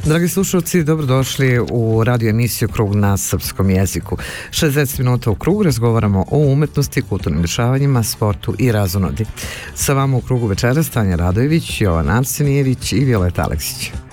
Dragi slušalci, dobrodošli u radio emisiju Krug na srpskom jeziku. 60 minuta u krugu razgovaramo o umetnosti, kulturnim dešavanjima, sportu i razonodi. Sa vama u krugu večeras Tanja Radojević, Jovan Arsenijević i Violeta Aleksić.